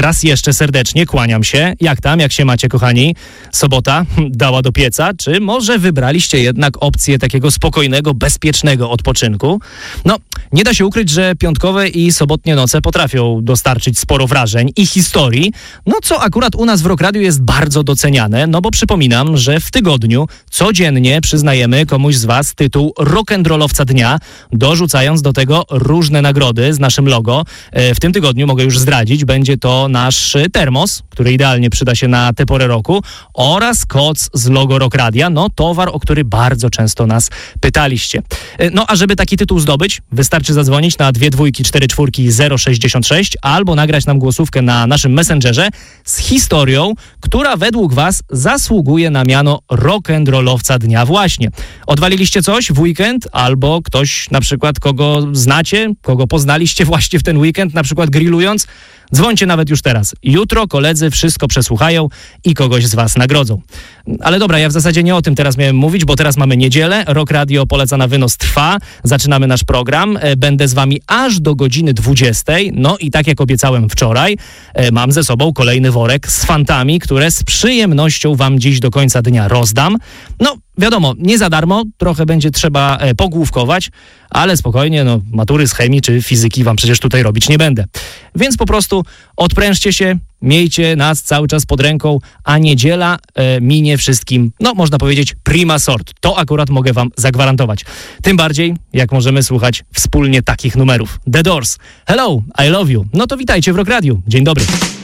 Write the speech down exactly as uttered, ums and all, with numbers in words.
Raz jeszcze serdecznie kłaniam się. Jak tam, jak się macie, kochani? Sobota dała do pieca, czy może wybraliście jednak opcję takiego spokojnego, bezpiecznego odpoczynku? No, nie da się ukryć, że piątkowe i sobotnie noce potrafią dostarczyć sporo wrażeń i historii, no co akurat u nas w Rock Radio jest bardzo doceniane, no bo przypominam, że w tygodniu codziennie przyznajemy komuś z was tytuł rock'n'rollowca dnia, dorzucając do tego różne nagrody z naszym logo. W tym tygodniu, mogę już zdradzić, będzie to nasz termos, który idealnie przyda się na tę porę roku, oraz koc z logo Rock Radia, no towar, o który bardzo często nas pytaliście. No a żeby taki tytuł zdobyć, wystarczy zadzwonić na dwie dwójki, cztery czwórki, zero sześćdziesiąt sześć albo nagrać nam głosówkę na naszym Messengerze z historią, która według was zasługuje na miano rock'n'rollowca dnia właśnie. Odwaliliście coś w weekend albo ktoś na przykład, kogo znacie, kogo poznaliście właśnie w ten weekend, na przykład grillując? Dzwońcie nawet już teraz. Jutro koledzy wszystko przesłuchają i kogoś z was nagrodzą. Ale dobra, ja w zasadzie nie o tym teraz miałem mówić, bo teraz mamy niedzielę. Rock Radio Poleca na wynos trwa. Zaczynamy nasz program. Będę z wami aż do godziny dwudziestej. No i tak jak obiecałem wczoraj, mam ze sobą kolejny worek z fantami, które z przyjemnością wam dziś do końca dnia rozdam. No, wiadomo, nie za darmo, trochę będzie trzeba e, pogłówkować, ale spokojnie, no matury z chemii czy fizyki wam przecież tutaj robić nie będę. Więc po prostu odprężcie się, miejcie nas cały czas pod ręką, a niedziela e, minie wszystkim, no można powiedzieć prima sort. To akurat mogę wam zagwarantować. Tym bardziej, jak możemy słuchać wspólnie takich numerów. The Doors, Hello, I Love You. No to witajcie w Rock Radio. Dzień dobry.